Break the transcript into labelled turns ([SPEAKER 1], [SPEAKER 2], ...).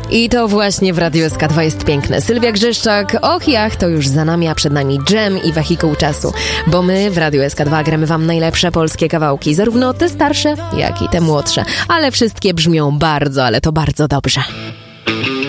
[SPEAKER 1] I to właśnie w Radiu SK2 jest piękne. Sylwia Grzeszczak, och jach, to już za nami, a przed nami dżem i wehikuł czasu. Bo my w Radiu SK2 gramy wam najlepsze polskie kawałki, zarówno te starsze, jak i te młodsze. Ale wszystkie brzmią bardzo, ale to bardzo dobrze.